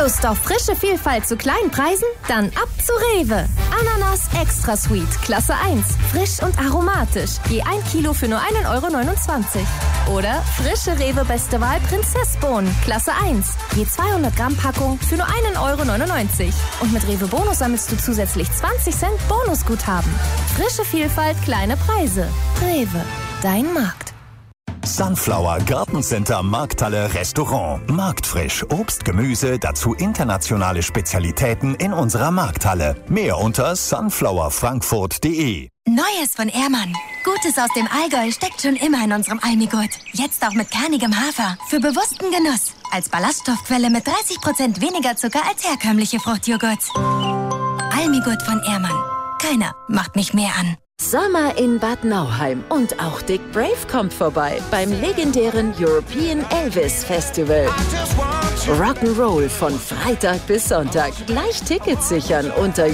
Lust auf frische Vielfalt zu kleinen Preisen? Dann ab zu Rewe. Ananas Extra Sweet, Klasse 1. Frisch und aromatisch. Je 1 Kilo für nur 1,29 €. Oder frische Rewe Beste Wahl Prinzessbohnen, Klasse 1. Je 200 Gramm Packung für nur 1,99 €. Und mit Rewe Bonus sammelst du zusätzlich 20 Cent Bonusguthaben. Frische Vielfalt, kleine Preise. Rewe, dein Markt. Sunflower Gartencenter Markthalle Restaurant. Marktfrisch, Obst, Gemüse, dazu internationale Spezialitäten in unserer Markthalle. Mehr unter sunflowerfrankfurt.de. Neues von Ehrmann. Gutes aus dem Allgäu steckt schon immer in unserem Almigurt. Jetzt auch mit kernigem Hafer. Für bewussten Genuss. Als Ballaststoffquelle mit 30% weniger Zucker als herkömmliche Fruchtjoghurts. Almigurt von Ehrmann. Keiner macht mich mehr an. Sommer in Bad Nauheim und auch Dick Brave kommt vorbei beim legendären European Elvis Festival. Rock'n'Roll von Freitag bis Sonntag. Gleich Tickets sichern unter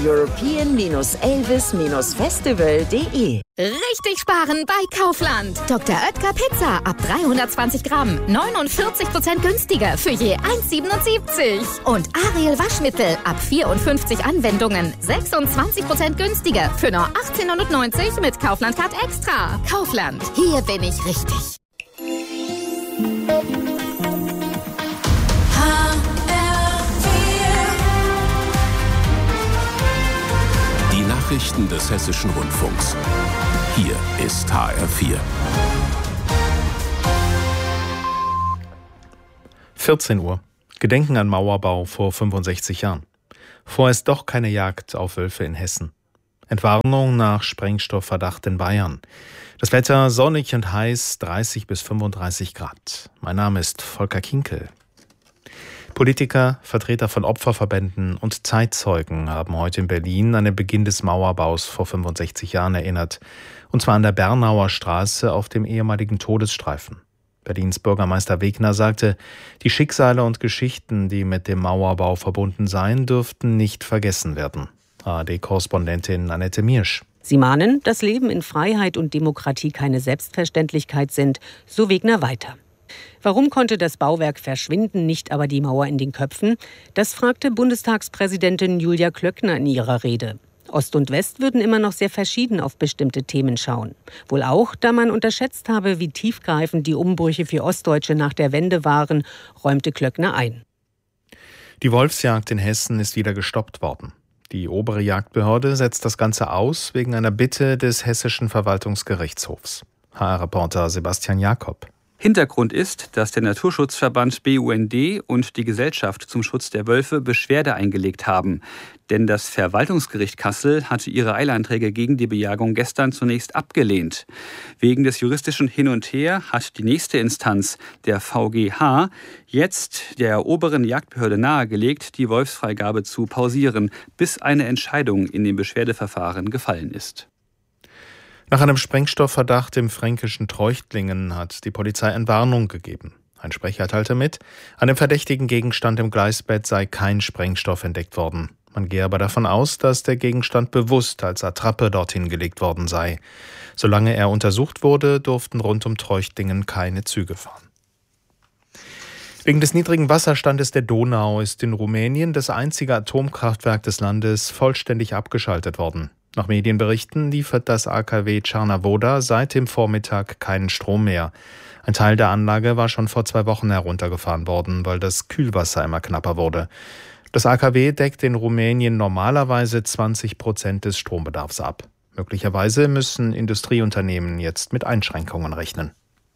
european-elvis-festival.de. Richtig sparen bei Kaufland. Dr. Oetker Pizza ab 320 Gramm. 49% günstiger für je 1,77. Und Ariel Waschmittel ab 54 Anwendungen. 26% günstiger für nur 18,99 mit Kaufland Card Extra. Kaufland, hier bin ich richtig. Die Nachrichten des Hessischen Rundfunks. Hier ist HR4. 14 Uhr. Gedenken an Mauerbau vor 65 Jahren. Vorerst doch keine Jagd auf Wölfe in Hessen. Entwarnung nach Sprengstoffverdacht in Bayern. Das Wetter sonnig und heiß, 30 bis 35 Grad. Mein Name ist Volker Kinkel. Politiker, Vertreter von Opferverbänden und Zeitzeugen haben heute in Berlin an den Beginn des Mauerbaus vor 65 Jahren erinnert. Und zwar an der Bernauer Straße auf dem ehemaligen Todesstreifen. Berlins Bürgermeister Wegner sagte, die Schicksale und Geschichten, die mit dem Mauerbau verbunden seien, dürften nicht vergessen werden. ARD-Korrespondentin Annette Miersch. Sie mahnen, dass Leben in Freiheit und Demokratie keine Selbstverständlichkeit sind, so Wegner weiter. Warum konnte das Bauwerk verschwinden, nicht aber die Mauer in den Köpfen? Das fragte Bundestagspräsidentin Julia Klöckner in ihrer Rede. Ost und West würden immer noch sehr verschieden auf bestimmte Themen schauen. Wohl auch, da man unterschätzt habe, wie tiefgreifend die Umbrüche für Ostdeutsche nach der Wende waren, räumte Klöckner ein. Die Wolfsjagd in Hessen ist wieder gestoppt worden. Die obere Jagdbehörde setzt das Ganze aus wegen einer Bitte des Hessischen Verwaltungsgerichtshofs. HR-Reporter Sebastian Jakob. Hintergrund ist, dass der Naturschutzverband BUND und die Gesellschaft zum Schutz der Wölfe Beschwerde eingelegt haben. Denn das Verwaltungsgericht Kassel hatte ihre Eilanträge gegen die Bejagung gestern zunächst abgelehnt. Wegen des juristischen Hin und Her hat die nächste Instanz, der VGH, jetzt der oberen Jagdbehörde nahegelegt, die Wolfsfreigabe zu pausieren, bis eine Entscheidung in dem Beschwerdeverfahren gefallen ist. Nach einem Sprengstoffverdacht im fränkischen Treuchtlingen hat die Polizei Entwarnung gegeben. Ein Sprecher teilte mit, an dem verdächtigen Gegenstand im Gleisbett sei kein Sprengstoff entdeckt worden. Man gehe aber davon aus, dass der Gegenstand bewusst als Attrappe dorthin gelegt worden sei. Solange er untersucht wurde, durften rund um Treuchtlingen keine Züge fahren. Wegen des niedrigen Wasserstandes der Donau ist in Rumänien das einzige Atomkraftwerk des Landes vollständig abgeschaltet worden. Nach Medienberichten liefert das AKW Czarna-Woda seit dem Vormittag keinen Strom mehr. Ein Teil der Anlage war schon vor 2 Wochen heruntergefahren worden, weil das Kühlwasser immer knapper wurde. Das AKW deckt in Rumänien normalerweise 20% des Strombedarfs ab. Möglicherweise müssen Industrieunternehmen jetzt mit Einschränkungen rechnen.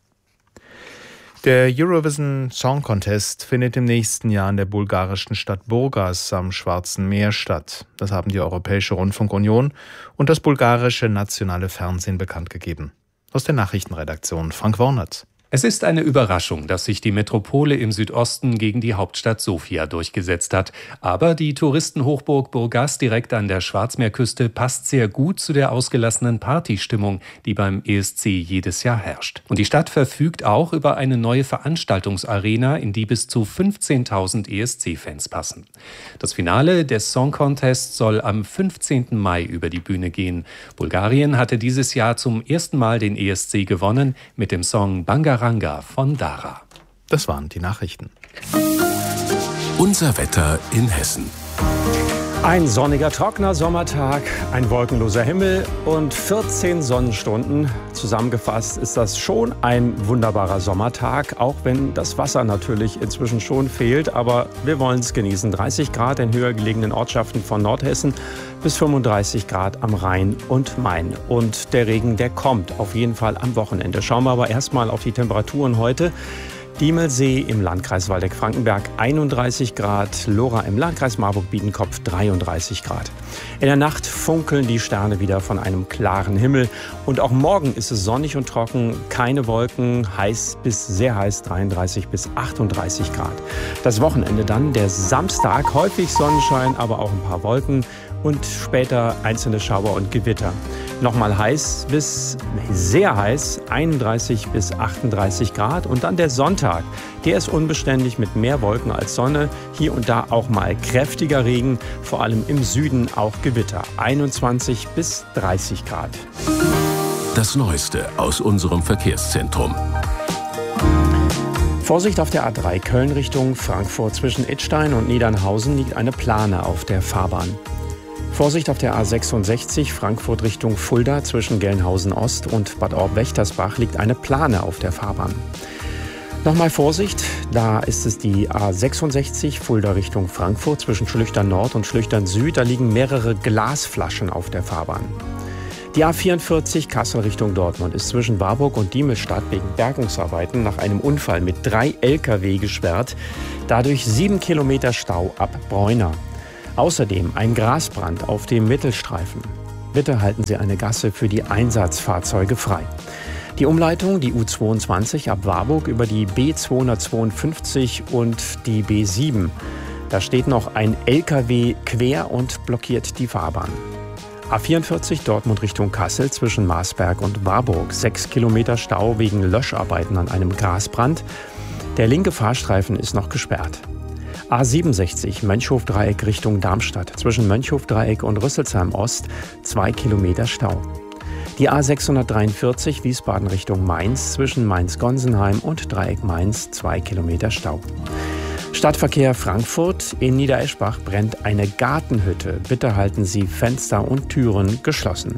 Der Eurovision Song Contest findet im nächsten Jahr in der bulgarischen Stadt Burgas am Schwarzen Meer statt. Das haben die Europäische Rundfunkunion und das bulgarische nationale Fernsehen bekannt gegeben. Aus der Nachrichtenredaktion Frank Wornert. Es ist eine Überraschung, dass sich die Metropole im Südosten gegen die Hauptstadt Sofia durchgesetzt hat. Aber die Touristenhochburg Burgas direkt an der Schwarzmeerküste passt sehr gut zu der ausgelassenen Partystimmung, die beim ESC jedes Jahr herrscht. Und die Stadt verfügt auch über eine neue Veranstaltungsarena, in die bis zu 15.000 ESC-Fans passen. Das Finale des Song Contests soll am 15. Mai über die Bühne gehen. Bulgarien hatte dieses Jahr zum ersten Mal den ESC gewonnen mit dem Song Bangaranga von Dara. Das waren die Nachrichten. Unser Unser Wetter in Hessen. Ein sonniger, trockener Sommertag, ein wolkenloser Himmel und 14 Sonnenstunden. Zusammengefasst ist das schon ein wunderbarer Sommertag, auch wenn das Wasser natürlich inzwischen schon fehlt. Aber wir wollen es genießen. 30 Grad in höher gelegenen Ortschaften von Nordhessen bis 35 Grad am Rhein und Main. Und der Regen, der kommt auf jeden Fall am Wochenende. Schauen wir aber erstmal auf die Temperaturen heute. Diemelsee im Landkreis Waldeck-Frankenberg 31 Grad, Lora im Landkreis Marburg-Biedenkopf 33 Grad. In der Nacht funkeln die Sterne wieder von einem klaren Himmel. Und auch morgen ist es sonnig und trocken, keine Wolken, heiß bis sehr heiß 33 bis 38 Grad. Das Wochenende dann, der Samstag, häufig Sonnenschein, aber auch ein paar Wolken und später einzelne Schauer und Gewitter. Nochmal heiß bis sehr heiß, 31 bis 38 Grad. Und dann der Sonntag, der ist unbeständig mit mehr Wolken als Sonne. Hier und da auch mal kräftiger Regen, vor allem im Süden auch Gewitter, 21 bis 30 Grad. Das Neueste aus unserem Verkehrszentrum. Vorsicht auf der A3 Köln Richtung Frankfurt. Zwischen Idstein und Niedernhausen liegt eine Plane auf der Fahrbahn. Vorsicht auf der A66 Frankfurt Richtung Fulda. Zwischen Gelnhausen Ost und Bad Orb-Wächtersbach liegt eine Plane auf der Fahrbahn. Nochmal Vorsicht, da ist es die A66 Fulda Richtung Frankfurt. Zwischen Schlüchtern Nord und Schlüchtern Süd, da liegen mehrere Glasflaschen auf der Fahrbahn. Die A44 Kassel Richtung Dortmund ist zwischen Warburg und Diemelstadt wegen Bergungsarbeiten nach einem Unfall mit 3 Lkw gesperrt. Dadurch 7 Kilometer Stau ab Bräuna. Außerdem ein Grasbrand auf dem Mittelstreifen. Bitte halten Sie eine Gasse für die Einsatzfahrzeuge frei. Die Umleitung, die U22 ab Warburg über die B252 und die B7. Da steht noch ein LKW quer und blockiert die Fahrbahn. A44 Dortmund Richtung Kassel zwischen Marsberg und Warburg. 6 Kilometer Stau wegen Löscharbeiten an einem Grasbrand. Der linke Fahrstreifen ist noch gesperrt. A67 Mönchhof-Dreieck Richtung Darmstadt. Zwischen Mönchhof-Dreieck und Rüsselsheim Ost 2 Kilometer Stau. Die A643 Wiesbaden Richtung Mainz. Zwischen Mainz-Gonsenheim und Dreieck Mainz 2 Kilometer Stau. Stadtverkehr Frankfurt. In Niedereschbach brennt eine Gartenhütte. Bitte halten Sie Fenster und Türen geschlossen.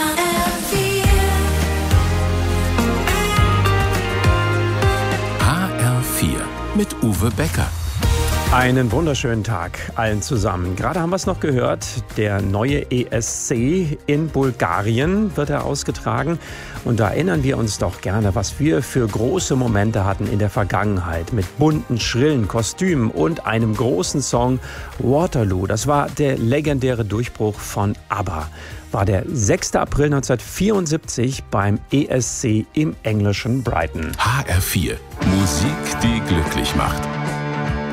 HR4 mit Uwe Becker. Einen wunderschönen Tag allen zusammen. Gerade haben wir es noch gehört, der neue ESC in Bulgarien wird er ausgetragen. Und da erinnern wir uns doch gerne, was wir für große Momente hatten in der Vergangenheit mit bunten, schrillen Kostümen und einem großen Song Waterloo. Das war der legendäre Durchbruch von ABBA. War der 6. April 1974 beim ESC im englischen Brighton. HR4, Musik, die glücklich macht.